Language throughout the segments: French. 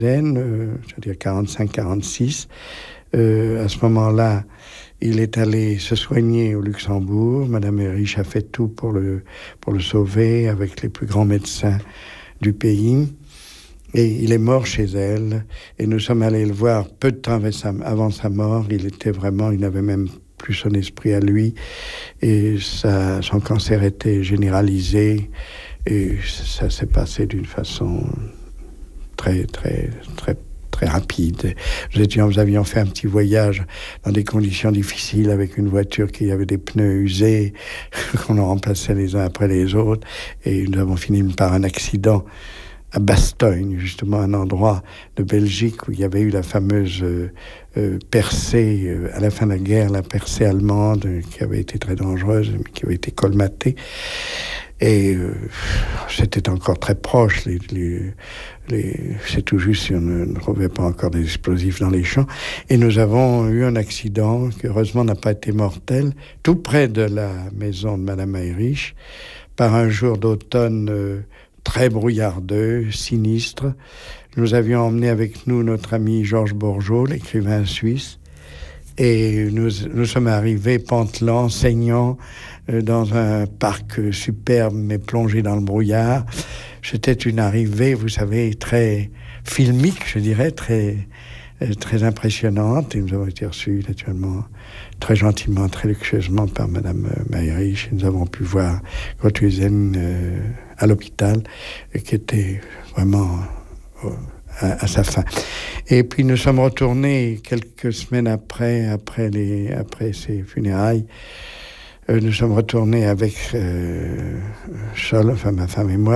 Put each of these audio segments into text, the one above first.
c'est-à-dire 45-46. À ce moment-là, il est allé se soigner au Luxembourg. Madame Ehrich a fait tout pour le sauver avec les plus grands médecins du pays. Et il est mort chez elle. Et nous sommes allés le voir peu de temps avant sa mort. Il n'avait même plus son esprit à lui. Et son cancer était généralisé. Et ça s'est passé d'une façon très, très, très, très rapide. Nous avions fait un petit voyage dans des conditions difficiles avec une voiture qui avait des pneus usés, qu'on a remplacés les uns après les autres. Et nous avons fini par un accident à Bastogne, justement un endroit de Belgique où il y avait eu la fameuse percée, à la fin de la guerre, la percée allemande, qui avait été très dangereuse, mais qui avait été colmatée. Et c'était encore très proche. C'est tout juste si on ne trouvait pas encore des explosifs dans les champs. Et nous avons eu un accident qui, heureusement, n'a pas été mortel, tout près de la maison de Madame Ehrich, par un jour d'automne très brouillardeux, sinistre. Nous avions emmené avec nous notre ami Georges Bourgeot, l'écrivain suisse, et nous sommes arrivés pantelants, saignants, dans un parc superbe, mais plongé dans le brouillard. C'était une arrivée, vous savez, très filmique, je dirais, très impressionnante. Et nous avons été reçus, naturellement, très gentiment, très luxueusement par Madame Ehrich. Nous avons pu voir Grothuizen à l'hôpital, qui était vraiment à sa fin. Et puis nous sommes retournés quelques semaines après ces funérailles. Nous sommes retournés avec Sol, enfin ma femme et moi,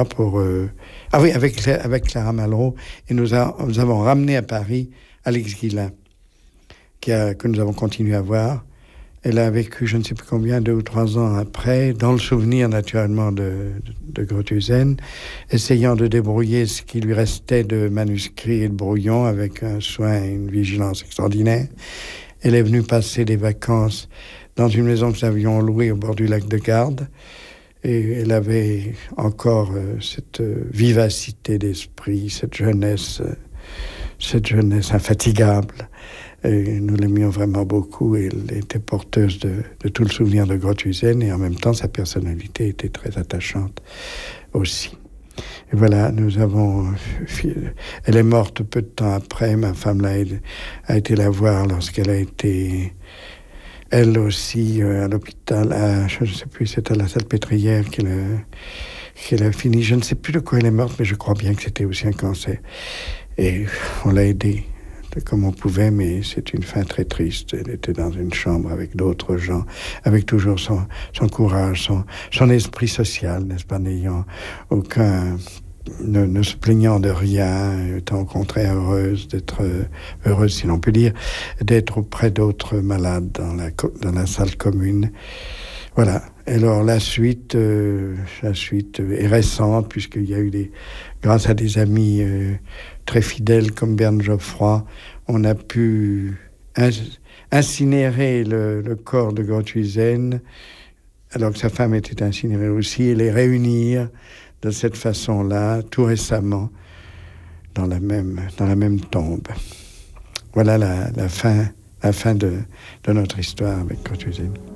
avec Clara Malraux, et nous avons ramené à Paris Alix Guillain, que nous avons continué à voir. Elle a vécu, je ne sais plus combien, 2 ou 3 ans après, dans le souvenir naturellement de Grothuizen, essayant de débrouiller ce qui lui restait de manuscrits et de brouillons avec un soin et une vigilance extraordinaire. Elle est venue passer des vacances dans une maison que nous avions louée au bord du lac de Garde. Et elle avait encore cette vivacité d'esprit, cette jeunesse infatigable. Et nous l'aimions vraiment beaucoup. Et elle était porteuse de tout le souvenir de Grothuizen. Et en même temps, sa personnalité était très attachante aussi. Et voilà, elle est morte peu de temps après. Ma femme a été la voir lorsqu'elle a été, elle aussi, à l'hôpital. Je ne sais plus, c'était à la Salpêtrière qu'elle a fini. Je ne sais plus de quoi elle est morte, mais je crois bien que c'était aussi un cancer. Et on l'a aidée comme on pouvait, mais c'est une fin très triste. Elle était dans une chambre avec d'autres gens, avec toujours son courage, son esprit social, n'est-ce pas, n'ayant aucun... Ne se plaignant de rien, étant au contraire heureuse, si l'on peut dire, d'être auprès d'autres malades dans la salle commune. Voilà. Alors la suite est récente, puisqu'il y a eu grâce à des amis très fidèles comme Berne Geoffroy, on a pu incinérer le corps de Grothuizen, alors que sa femme était incinérée aussi, et les réunir de cette façon-là, tout récemment, dans la même tombe. Voilà la fin de notre histoire avec Grothuizen.